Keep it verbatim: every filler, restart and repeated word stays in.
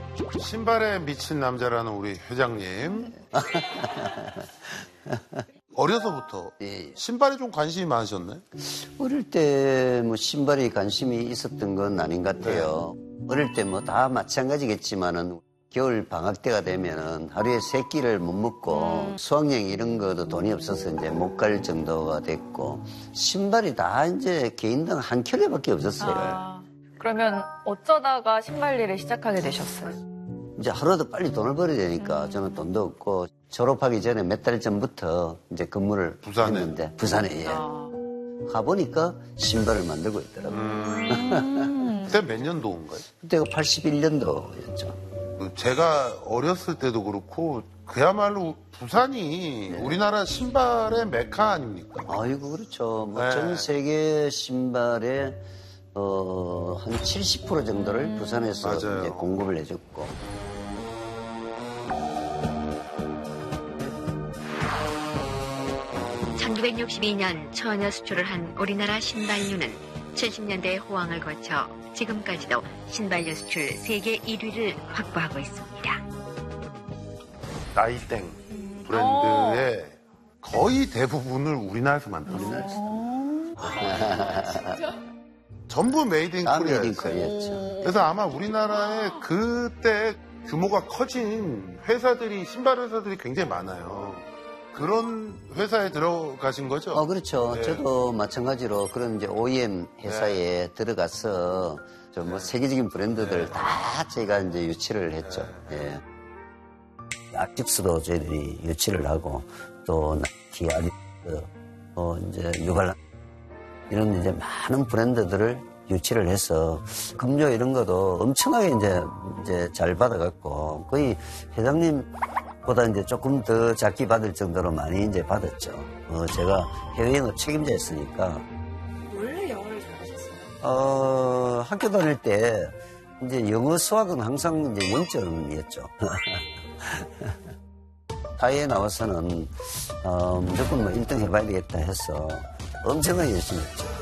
신발에 미친 남자라는 우리 회장님. 어려서부터 예. 신발에 좀 관심이 많으셨네? 어릴 때 뭐 신발에 관심이 있었던 건 아닌 것 같아요. 네. 어릴 때 뭐 다 마찬가지겠지만은 겨울 방학 때가 되면은 하루에 세 끼를 못 먹고 음. 수학여행 이런 것도 돈이 없어서 이제 못 갈 정도가 됐고 신발이 다 이제 개인당 한 켤레밖에 없었어요. 아, 그러면 어쩌다가 신발일을 시작하게 되셨어요? 이제 하루도 빨리 돈을 벌어야 되니까 음. 저는 돈도 없고 졸업하기 전에 몇 달 전부터 이제 근무를 부산에. 했는데 부산에 예. 아. 가보니까 신발을 만들고 있더라고요. 음. 그때 몇 년도인가요? 그때가 팔십일 년도였죠. 제가 어렸을 때도 그렇고 그야말로 부산이 네. 우리나라 신발의 메카 아닙니까? 아이고 그렇죠. 뭐 네. 전 세계 신발의 어, 한 칠십 퍼센트 정도를 음. 부산에서 이제 공급을 해줬고. 천구백육십이 년 처녀 수출을 한 우리나라 신발류는 칠십 년대 호황을 거쳐 지금까지도 신발류 수출 세계 일 위를 확보하고 있습니다. 나이땡 브랜드의 거의 대부분을 우리나라에서 만들었어요. 진짜? 전부 메이드 인 코리아였죠. 그래서 아마 우리나라에 그때 규모가 커진 회사들이, 신발 회사들이 굉장히 많아요. 그런 회사에 들어가신 거죠? 어, 그렇죠. 네. 저도 마찬가지로 그런 이제 오이엠 회사에 네. 들어가서 좀 뭐 네. 세계적인 브랜드들 네. 다 제가 이제 유치를 했죠. 네. 예. 아틱스도 저희들이 유치를 하고 또 나이키, 아디다스, 어 이제 뉴발란스 이런 이제 많은 브랜드들을 유치를 해서 금조 이런 것도 엄청나게 이제 이제 잘 받아갖고 거의 회장님 보다 이제 조금 더 작게 받을 정도로 많이 이제 받았죠. 어, 제가 해외영업 책임자였으니까. 원래 영어를 잘하셨어요? 어, 학교 다닐 때 이제 영어 수학은 항상 이제 영점이었죠. 사회에 나와서는 어, 무조건 뭐 일 등 해봐야 되겠다 해서 엄청나게 열심히 했죠.